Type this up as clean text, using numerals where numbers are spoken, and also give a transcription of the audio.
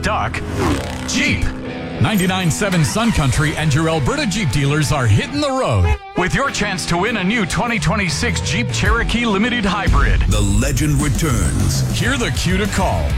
duck, Jeep. 99.7 Sun Country and your Alberta Jeep dealers are hitting the road with your chance to win a new 2026 Jeep Cherokee Limited Hybrid. The legend returns. Hear the cue to call.